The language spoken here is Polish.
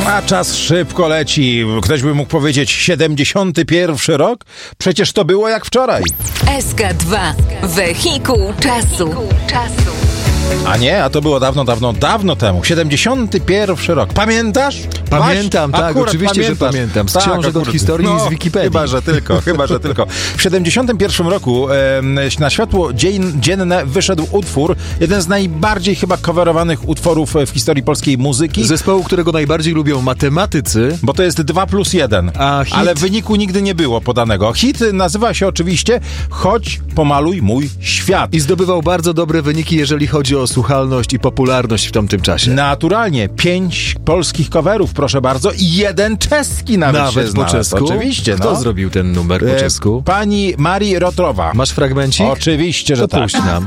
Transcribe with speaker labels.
Speaker 1: A czas szybko leci. Ktoś by mógł powiedzieć 71 rok? Przecież to było jak wczoraj.
Speaker 2: SK2. Wehikuł czasu.
Speaker 1: A nie, a to było dawno temu. 71 rok. Pamiętasz?
Speaker 3: Pamiętam, tak,
Speaker 1: Akurat
Speaker 3: oczywiście,
Speaker 1: pamiętasz.
Speaker 3: że pamiętam. Z
Speaker 1: Tak,
Speaker 3: książek
Speaker 1: akurat.
Speaker 3: od historii i z Wikipedii.
Speaker 1: Chyba, że tylko. W 71 roku na światło dzienne wyszedł utwór, jeden z najbardziej chyba coverowanych utworów w historii polskiej muzyki.
Speaker 3: Zespołu, którego najbardziej lubią matematycy.
Speaker 1: Bo to jest 2+1.
Speaker 3: A hit?
Speaker 1: Ale wyniku nigdy nie było podanego. Hit nazywa się oczywiście Chodź, pomaluj mój świat.
Speaker 3: I zdobywał bardzo dobre wyniki, jeżeli chodzi o słuchalność i popularność w tamtym czasie.
Speaker 1: Naturalnie 5 polskich coverów, proszę bardzo, i 1 czeski nawet się
Speaker 3: po
Speaker 1: znalazł.
Speaker 3: czesku?
Speaker 1: Oczywiście,
Speaker 3: Kto
Speaker 1: no.
Speaker 3: zrobił ten numer po czesku?
Speaker 1: Pani Marii Rotrowa.
Speaker 3: Masz fragmencik?
Speaker 1: Oczywiście, że
Speaker 3: To
Speaker 1: tak.
Speaker 3: puść nam.